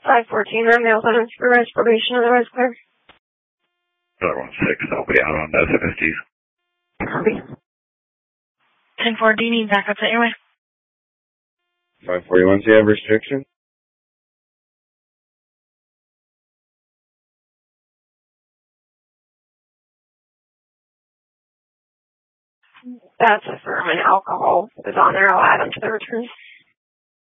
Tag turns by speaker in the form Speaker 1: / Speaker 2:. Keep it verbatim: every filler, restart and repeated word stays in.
Speaker 1: five fourteen, I'm nailed on supervised probation, otherwise clear.
Speaker 2: Another one six, I'll be out on S F S Gs.
Speaker 1: Copy.
Speaker 3: ten four, do you need backups at your way?
Speaker 4: five forty-one, do you have restriction?
Speaker 1: That's affirm and alcohol is on there. I'll add them to the returns.